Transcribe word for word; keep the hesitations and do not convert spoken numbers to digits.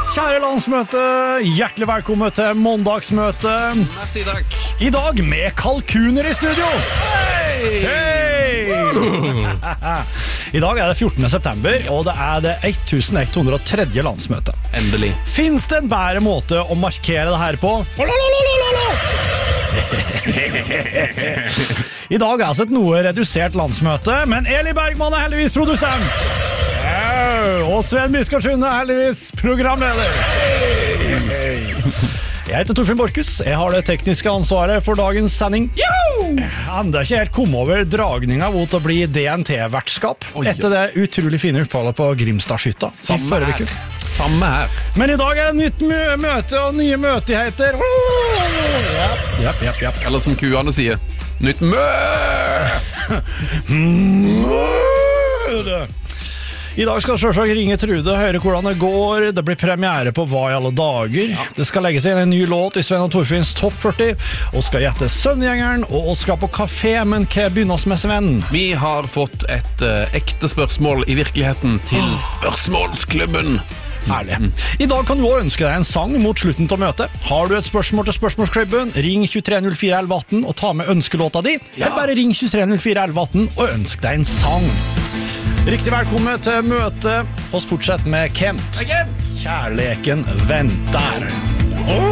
Kjære landsmøte, hjertelig velkommen til måndagsmøte. Merci, takk. I dag med kalkuner i studio. Hei! Hei! I dag er det fjortende september, og det er det eleven hundre og tredje landsmøte. Endelig. Finns det en bedre måte å markere det her på? I dag er altså et noe redusert landsmøte, men Eli Bergman er heldigvis produsent. Og Sven Myskarsund er heldigvis programleder. Jeg heter Torfinn Borkus. Jeg har det tekniske ansvaret for dagens sending. Enda ikke helt kom over dragninga mot å bli D N T-vertskap etter det utrolig fine oppholdet på Grimstadshytta. Samme her. Samme her. Men i dag er det nytt mø møte og nye møtigheter. Japp, japp, japp. Eller som kuene sier, nytt mø! Mø! I dag skal selvsagt ringe Trude og høre hvordan det går. Det blir premiere på Hva i alle dager. Ja. Det skal legges inn en ny låt i Sven og Torfinns Topp førti, og skal gjette Søvngjengeren, og skal på kafé, men hva begynner oss med, Sven? Vi har fått et uh, ekte spørsmål i virkeligheten til Spørsmålsklubben. Herlig. I dag kan du også ønske deg en sang mot slutten til møtet. Har du et spørsmål til Spørsmålsklubben, ring tjuetre null fire elleve atten og ta med ønskelåta di. Ja. Eller bare ring tjuetre null fire elleve atten og ønsk deg en sang. Riktig velkommen til møte. Oss fortsett med Kent. Kent. Kjærleken venter.